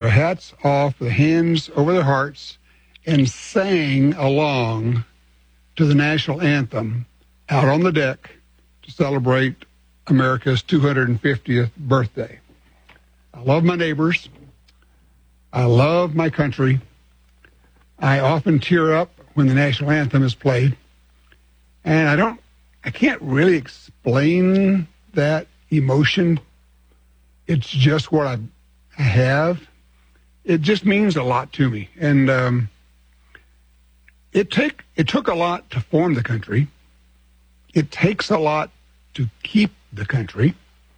their hats off, the hands over their hearts, and sang along to the national anthem out on the deck to celebrate America's 250th birthday. I love my neighbors. I love my country. I often tear up when the national anthem is played. And I can't really explain that emotion. It's just what I have. It just means a lot to me. And it took a lot to form the country. It takes a lot to keep the country.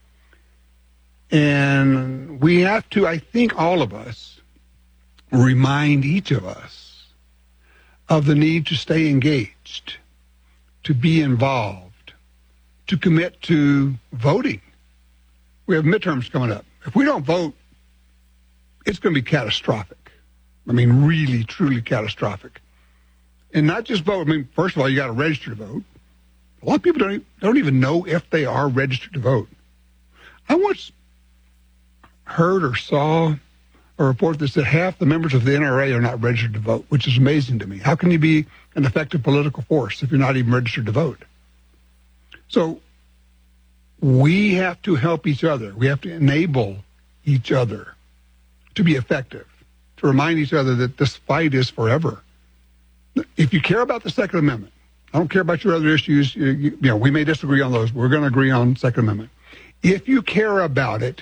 And we have to, I think all of us, remind each of us of the need to stay engaged, to be involved, to commit to voting. We have midterms coming up. If we don't vote, it's going to be catastrophic. I mean, really, truly catastrophic. And not just vote. I mean, first of all, you got to register to vote. A lot of people don't even know if they are registered to vote. I once heard or saw a report that said half the members of the NRA are not registered to vote, which is amazing to me. How can you be an effective political force if you're not even registered to vote? So we have to help each other. We have to enable each other to be effective, to remind each other that this fight is forever. If you care about the Second Amendment, I don't care about your other issues. You know, we may disagree on those. We're going to agree on Second Amendment. If you care about it,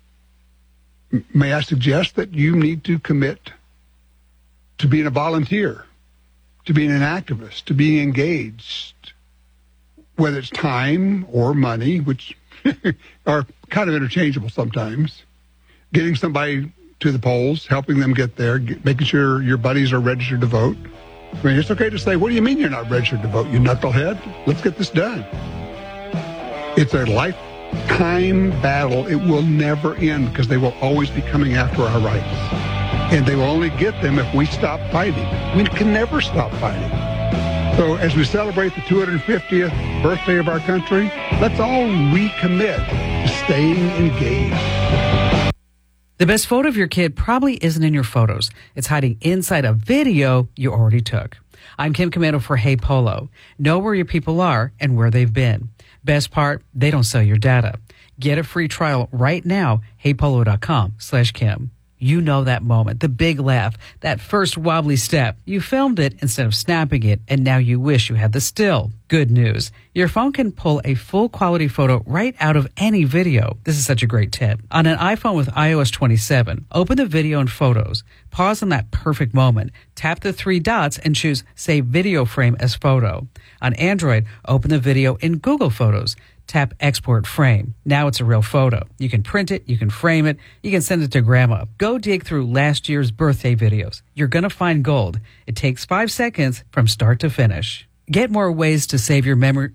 may I suggest that you need to commit to being a volunteer, to being an activist, to being engaged, whether it's time or money, which are kind of interchangeable sometimes, getting somebody to the polls, helping them get there, making sure your buddies are registered to vote. I mean, it's okay to say, what do you mean you're not registered to vote, you knucklehead? Let's get this done. It's a lifetime battle. It will never end because they will always be coming after our rights. And they will only get them if we stop fighting. We can never stop fighting. So as we celebrate the 250th birthday of our country, let's all recommit to staying engaged. The best photo of your kid probably isn't in your photos. It's hiding inside a video you already took. I'm Kim Commando for Hey Polo. Know where your people are and where they've been. Best part, they don't sell your data. Get a free trial right now, heypolo.com/Kim. You know that moment, the big laugh, that first wobbly step. You filmed it instead of snapping it, and now you wish you had the still. Good news. Your phone can pull a full quality photo right out of any video. This is such a great tip. On an iPhone with iOS 27, open the video and photos. Pause on that perfect moment. Tap the three dots and choose Save Video Frame as Photo. On Android, open the video in Google Photos. Tap Export Frame. Now it's a real photo. You can print it, you can frame it, you can send it to grandma. Go dig through last year's birthday videos. You're going to find gold. It takes 5 seconds from start to finish. Get more ways to save your memories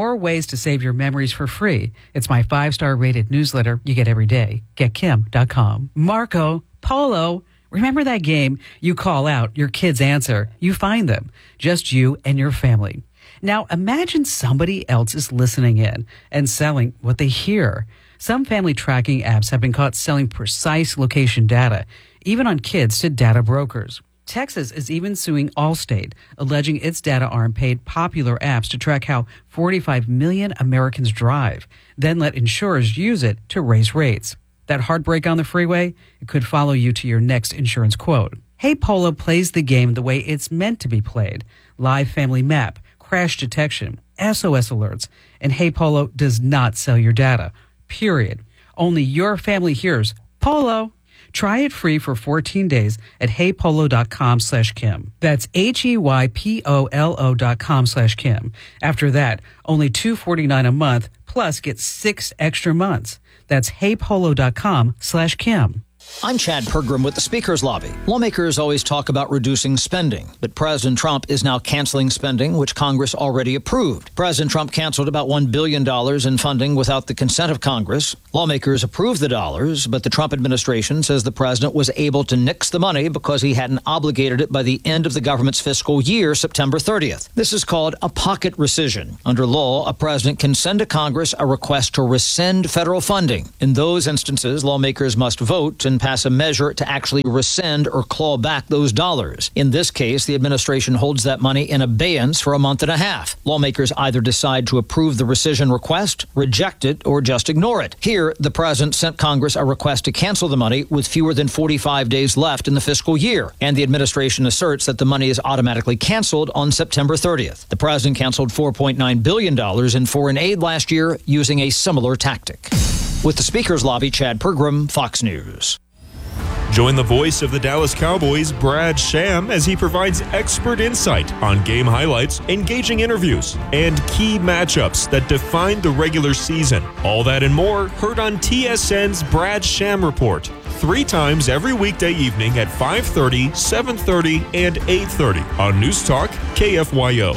for free. It's my 5-star rated newsletter you get every day. GetKim.com. Marco Polo. Remember that game? You call out, your kids answer, you find them. Just you and your family. Now, imagine somebody else is listening in and selling what they hear. Some family tracking apps have been caught selling precise location data, even on kids, to data brokers. Texas is even suing Allstate, alleging its data arm paid popular apps to track how 45 million Americans drive, then let insurers use it to raise rates. That heartbreak on the freeway? It could follow you to your next insurance quote. Hey Polo plays the game the way it's meant to be played. Live family map, crash detection, SOS alerts, and Hey Polo does not sell your data. Period. Only your family hears Polo. Try it free for 14 days at heypolo.com/Kim. That's HEYPOLO.com/Kim. After that, only $249 a month, plus get 6 extra months. That's heypolo.com/Kim. I'm Chad Pergram with the Speaker's Lobby. Lawmakers always talk about reducing spending, but President Trump is now canceling spending, which Congress already approved. President Trump canceled about $1 billion in funding without the consent of Congress. Lawmakers approved the dollars, but the Trump administration says the president was able to nix the money because he hadn't obligated it by the end of the government's fiscal year, September 30th. This is called a pocket rescission. Under law, a president can send to Congress a request to rescind federal funding. In those instances, lawmakers must vote to administration pass a measure to actually rescind or claw back those dollars. In this case, the administration holds that money in abeyance for a month and a half. Lawmakers either decide to approve the rescission request, reject it, or just ignore it. Here, the president sent Congress a request to cancel the money with fewer than 45 days left in the fiscal year, and the administration asserts that the money is automatically canceled on September 30th. The president canceled $4.9 billion in foreign aid last year using a similar tactic. With the Speaker's Lobby, Chad Pergram, Fox News. Join the voice of the Dallas Cowboys, Brad Sham, as he provides expert insight on game highlights, engaging interviews, and key matchups that define the regular season. All that and more heard on TSN's Brad Sham Report, 3 times every weekday evening at 5:30, 7:30, and 8:30 on News Talk KFYO.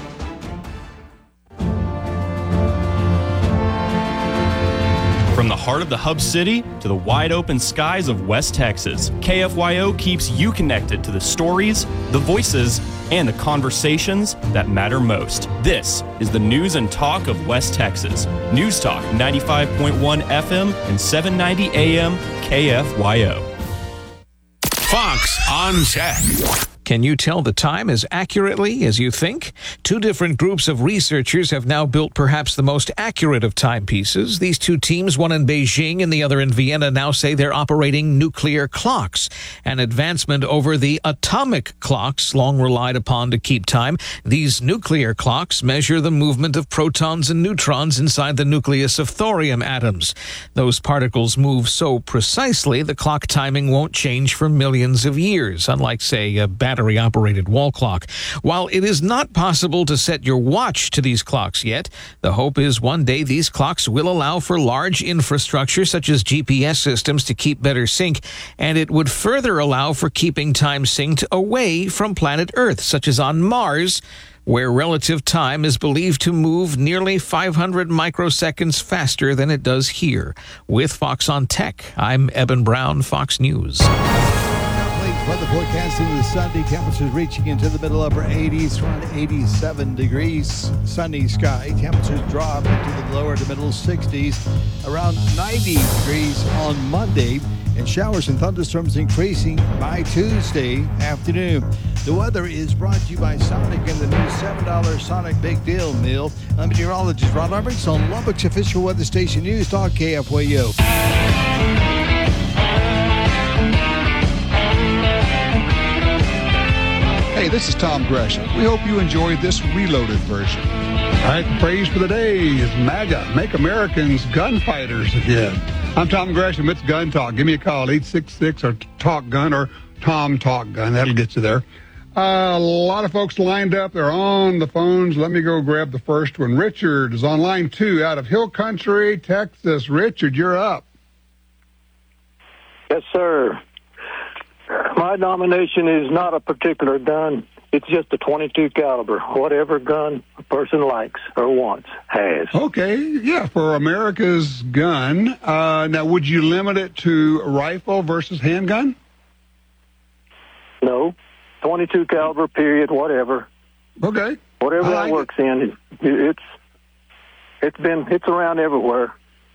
From the heart of the hub city to the wide open skies of West Texas, KFYO keeps you connected to the stories, the voices, and the conversations that matter most. This is the news and talk of West Texas. News Talk 95.1 FM and 790 AM KFYO. Fox on Tech. Can you tell the time as accurately as you think? 2 different groups of researchers have now built perhaps the most accurate of timepieces. These 2 teams, one in Beijing and the other in Vienna, now say they're operating nuclear clocks, an advancement over the atomic clocks long relied upon to keep time. These nuclear clocks measure the movement of protons and neutrons inside the nucleus of thorium atoms. Those particles move so precisely the clock timing won't change for millions of years, unlike, say, a battery-operated wall clock. While it is not possible to set your watch to these clocks yet, the hope is one day these clocks will allow for large infrastructure such as GPS systems to keep better sync, and it would further allow for keeping time synced away from planet Earth, such as on Mars, where relative time is believed to move nearly 500 microseconds faster than it does here. With Fox on Tech, I'm Eben Brown, Fox News. Weather forecast into the Sunday. Temperatures reaching into the middle upper 80s, around 87 degrees. Sunny sky. Temperatures drop into the lower to middle 60s, around 90 degrees on Monday. And showers and thunderstorms increasing by Tuesday afternoon. The weather is brought to you by Sonic and the new $7 Sonic Big Deal Meal. I'm meteorologist Ron Roberts on Lubbock's official weather station News Talk KFYO. Hey, this is Tom Gresham. We hope you enjoyed this reloaded version. All right, the phrase for the day is MAGA, Make Americans Gunfighters Again. I'm Tom Gresham. It's Gun Talk. Give me a call, 866 or Talk Gun or Tom Talk Gun. That'll get you there. A lot of folks lined up. They're on the phones. Let me go grab the first one. Richard is on line 2 out of Hill Country, Texas. Richard, you're up. Yes, sir. My nomination is not a particular gun. It's just a .22 caliber. Whatever gun a person likes or wants, has. Okay, yeah, for America's gun. Now, would you limit it to rifle versus handgun? No. .22 caliber, period, whatever. Okay. Whatever that works in. It's around everywhere.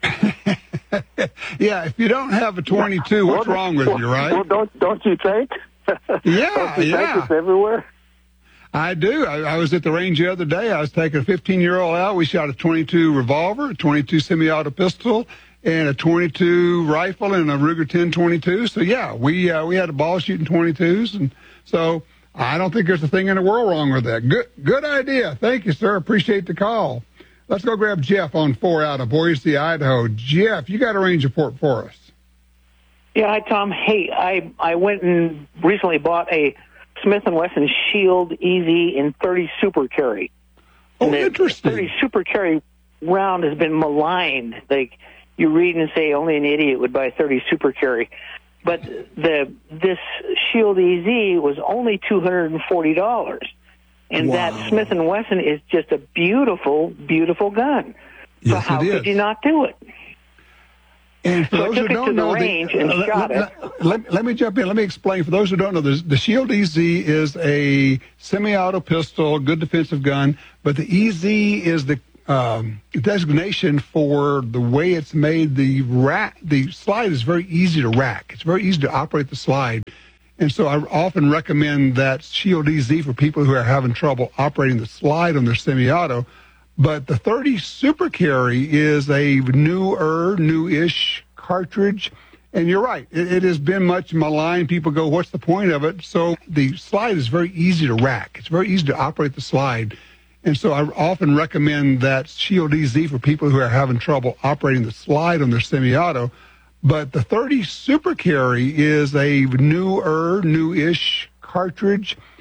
Yeah, if you don't have a .22, what's wrong with you, right? Well, don't you think? Yeah, don't you think it's everywhere? I do. I was at the range the other day. I was taking a 15-year-old out. We shot a .22 revolver, a .22 semi-auto pistol, and a .22 rifle and a Ruger 10/22. So, yeah, we had a ball shooting .22s. And so I don't think there's a thing in the world wrong with that. Good idea. Thank you, sir. Appreciate the call. Let's go grab Jeff on 4 out of Boise, Idaho. Jeff, you got a range report for us. Yeah, hi, Tom. Hey, I went and recently bought a Smith & Wesson Shield EZ in 30 Super Carry. Oh, interesting. 30 Super Carry round has been maligned. Like, you read and say only an idiot would buy 30 Super Carry. But this Shield EZ was only $240. And wow. That Smith & Wesson is just a beautiful, beautiful gun. Yes, so how could you not do it? And for so those who don't know, let me jump in. Let me explain. For those who don't know, the Shield EZ is a semi-auto pistol, good defensive gun, but the EZ is the designation for the way it's made. The slide is very easy to rack. It's very easy to operate the slide. And so I often recommend that Shield EZ for people who are having trouble operating the slide on their semi-auto. But the 30 Super Carry is a new-ish cartridge. And you're right, it has been much maligned. People go, what's the point of it? So the slide is very easy to rack. It's very easy to operate the slide. And so I often recommend that Shield EZ for people who are having trouble operating the slide on their semi-auto. But the 30 Super Carry is a new-ish cartridge.